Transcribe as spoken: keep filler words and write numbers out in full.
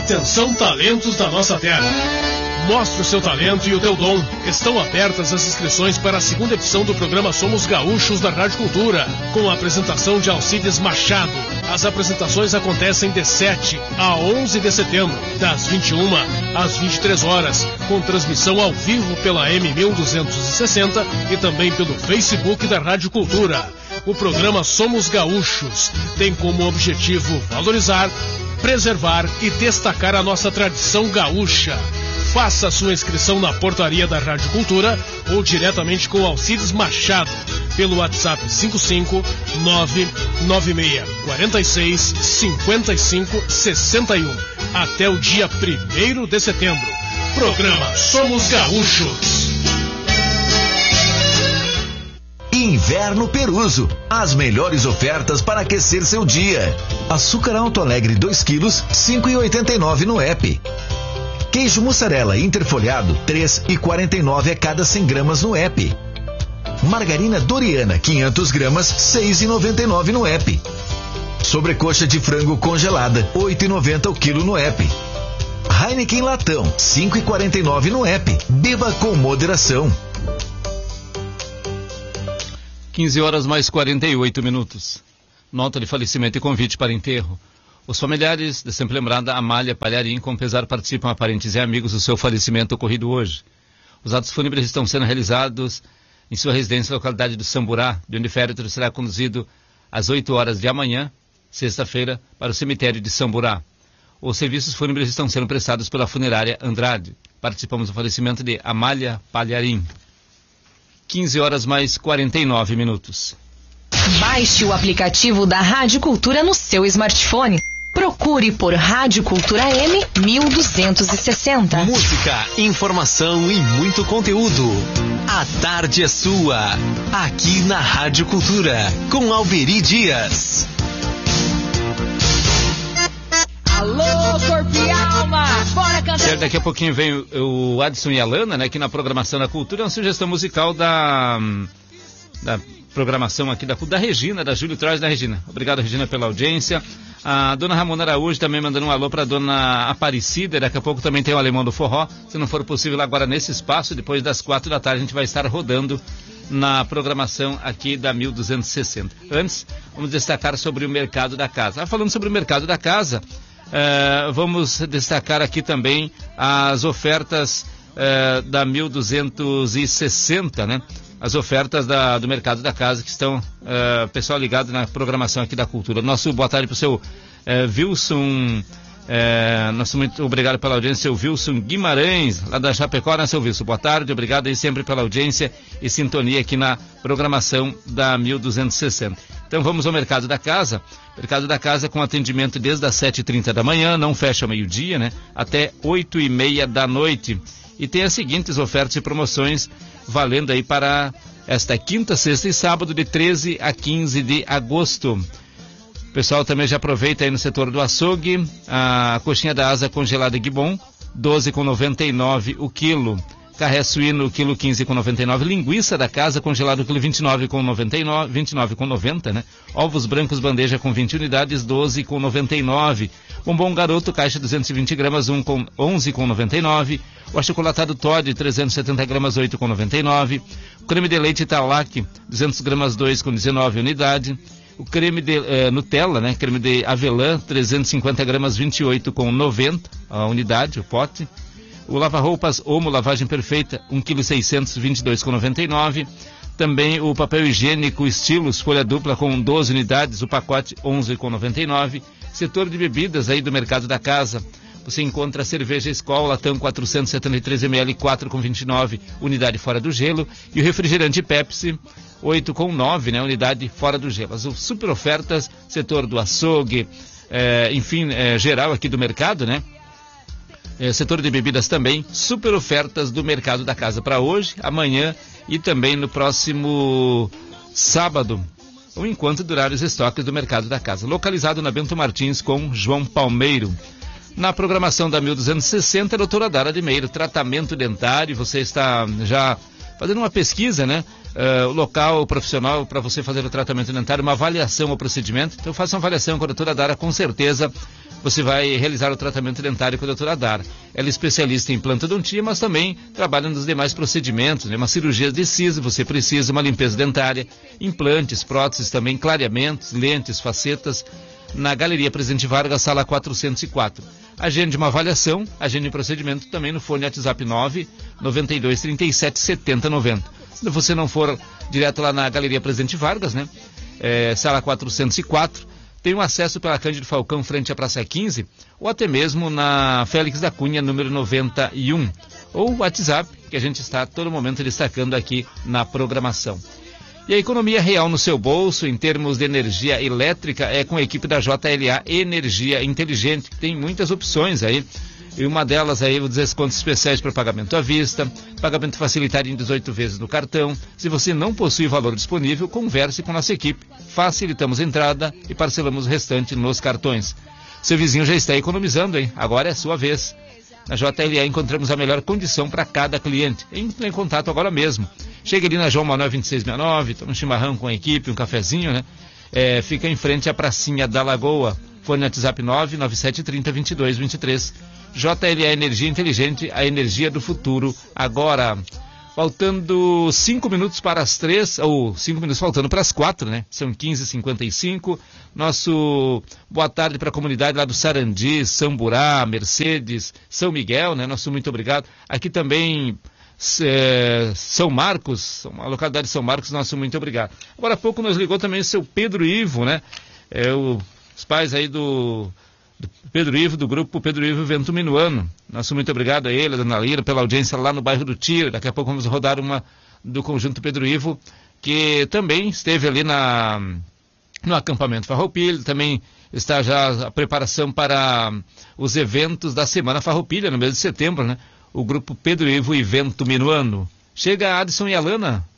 Atenção, talentos da nossa terra. Mostre o seu talento e o teu dom. Estão abertas as inscrições para a segunda edição do programa Somos Gaúchos da Rádio Cultura, com a apresentação de Alcides Machado. As apresentações acontecem de sete a onze de setembro, das vinte e uma às vinte e três horas, com transmissão ao vivo pela M mil duzentos e sessenta e também pelo Facebook da Rádio Cultura. O programa Somos Gaúchos tem como objetivo valorizar, preservar e destacar a nossa tradição gaúcha. Faça sua inscrição na portaria da Rádio Cultura ou diretamente com Alcides Machado pelo WhatsApp cinco cinco nove nove seis quatro seis cinco cinco seis um até o dia primeiro de setembro. Programa Somos Gaúchos. Inverno Peruso. As melhores ofertas para aquecer seu dia. Açúcar Alto Alegre dois quilos, cinco reais e oitenta e nove centavos no app. Queijo mussarela interfolhado, três reais e quarenta e nove centavos a cada cem gramas no app. Margarina Doriana, quinhentas gramas, seis reais e noventa e nove centavos no app. Sobrecoxa de frango congelada, oito reais e noventa centavos o quilo no app. Heineken Latão, cinco reais e quarenta e nove centavos no app. Beba com moderação. quinze horas mais quarenta e oito minutos. Nota de falecimento e convite para enterro. Os familiares da sempre lembrada Amália Palharim, com pesar, participam a parentes e amigos do seu falecimento ocorrido hoje. Os atos fúnebres estão sendo realizados em sua residência na localidade do Samburá, de onde o féretro será conduzido às oito horas de amanhã, sexta-feira, para o cemitério de Samburá. Os serviços fúnebres estão sendo prestados pela funerária Andrade. Participamos do falecimento de Amália Palharim. quinze horas mais quarenta e nove minutos. Baixe o aplicativo da Rádio Cultura no seu smartphone. Procure por Rádio Cultura M mil duzentos e sessenta. Música, informação e muito conteúdo. A tarde é sua. Aqui na Rádio Cultura, com Alberi Dias. Alô, corpo e alma, bora cantar. Certo, daqui a pouquinho vem o, o Adson e a Lana, né, aqui na programação da Cultura, é uma sugestão musical da, da programação aqui da, da Regina, da Júlio Traz da Regina. Obrigado, Regina, pela audiência. A dona Ramona Araújo também mandando um alô para a dona Aparecida. Daqui a pouco também tem o Alemão do Forró. Se não for possível agora nesse espaço, depois das quatro da tarde a gente vai estar rodando na programação aqui da mil duzentos e sessenta. Antes, vamos destacar sobre o mercado da casa. Ah, falando sobre o mercado da casa, Uh, vamos destacar aqui também as ofertas uh, da mil duzentos e sessenta, né? As ofertas da, do mercado da casa que estão, uh, pessoal ligado na programação aqui da Cultura. Nosso boa tarde para o seu uh, Wilson, uh, nosso muito obrigado pela audiência, seu Wilson Guimarães, lá da Chapecó, né, seu Wilson? Boa tarde, obrigado aí sempre pela audiência e sintonia aqui na programação da mil duzentos e sessenta. Então vamos ao mercado da casa. Mercado da casa com atendimento desde as sete e trinta da manhã, não fecha ao meio-dia, né? Até oito e meia da noite. E tem as seguintes ofertas e promoções valendo aí para esta quinta, sexta e sábado de treze a quinze de agosto. O pessoal também já aproveita aí no setor do açougue, a coxinha da asa congelada Guibon, doze reais e noventa e nove centavos o quilo. Carré suíno, quilo quinze reais e noventa e nove centavos. Linguiça da casa, congelado, quilo vinte e nove reais e noventa e nove centavos, vinte e nove reais e noventa centavos, né? Ovos brancos, bandeja com vinte unidades, doze reais e noventa e nove centavos. Bombom Garoto, caixa duzentos e vinte gramas, um com onze reais e noventa e nove centavos. O achocolatado Todd, trezentos e setenta gramas, oito reais e noventa e nove centavos. O creme de leite Italac, duzentos gramas, dois com dezenove unidades. O creme de eh, Nutella, né? Creme de avelã, trezentos e cinquenta gramas, vinte e oito reais e noventa centavos a unidade, o pote. O lava-roupas Omo Lavagem Perfeita, um quilo seiscentos, vinte e dois reais e noventa e nove centavos. Também o papel higiênico Estilos, folha dupla com doze unidades, o pacote onze reais e noventa e nove centavos. Setor de bebidas aí do mercado da casa. Você encontra a cerveja Skol, latão quatrocentos e setenta e três mililitros, quatro com vinte e nove, unidade fora do gelo. E o refrigerante Pepsi, oito com nove, né, unidade fora do gelo. As super ofertas, setor do açougue, é, enfim, é, geral aqui do mercado, né? É, setor de bebidas também, super ofertas do mercado da casa para hoje, amanhã e também no próximo sábado, ou enquanto durar os estoques do mercado da casa. Localizado na Bento Martins com João Palmeiro. Na programação da mil duzentos e sessenta, a doutora Dara de Meiro, tratamento dentário. Você está já fazendo uma pesquisa, né? Uh, o local o profissional para você fazer o tratamento dentário, uma avaliação ao procedimento. Então faça uma avaliação com a doutora Dara, com certeza você vai realizar o tratamento dentário com a doutora Dara. Ela é especialista em implantodontia, mas também trabalha nos demais procedimentos, né? Uma cirurgia de siso, você precisa, uma limpeza dentária, implantes, próteses também, clareamentos, lentes, facetas, na Galeria Presidente Vargas, sala quatrocentos e quatro. Agende uma avaliação, agende um procedimento também no fone WhatsApp nove nove dois, três sete, sete zero nove zero. Se você não for direto lá na Galeria Presidente Vargas, né? É, sala quatrocentos e quatro, tem um acesso pela Cândido Falcão, frente à Praça quinze, ou até mesmo na Félix da Cunha, número noventa e um, ou o WhatsApp, que a gente está a todo momento destacando aqui na programação. E a economia real no seu bolso, em termos de energia elétrica, é com a equipe da J L A Energia Inteligente, que tem muitas opções aí. E uma delas aí, os descontos especiais para pagamento à vista, pagamento facilitado em dezoito vezes no cartão. Se você não possui valor disponível, converse com nossa equipe. Facilitamos a entrada e parcelamos o restante nos cartões. Seu vizinho já está economizando, hein? Agora é a sua vez. Na J L A encontramos a melhor condição para cada cliente. Entre em contato agora mesmo. Chega ali na João Manuel vinte e seis sessenta e nove, toma um chimarrão com a equipe, um cafezinho, né? É, fica em frente à pracinha da Lagoa. Fone WhatsApp nove nove sete três zero, vinte e dois vinte e três. J L A Energia Inteligente, a energia do futuro. Agora, faltando cinco minutos para as três, ou cinco minutos faltando para as quatro, né? São quinze e cinquenta e cinco. Nosso boa tarde para a comunidade lá do Sarandi, Samburá, Mercedes, São Miguel, né? Nosso muito obrigado. Aqui também é, São Marcos, a localidade de São Marcos, nosso muito obrigado. Agora há pouco nos ligou também o seu Pedro Ivo, né? É, o, os pais aí do... Pedro Ivo, do grupo Pedro Ivo Vento Minuano. Nosso muito obrigado a ele, a dona Lira, pela audiência lá no bairro do Tiro. Daqui a pouco vamos rodar uma do conjunto Pedro Ivo, que também esteve ali na, no acampamento Farroupilha, também está já a preparação para os eventos da Semana Farroupilha, no mês de setembro, né? O grupo Pedro Ivo e Vento Minuano. Chega Adson e Alana,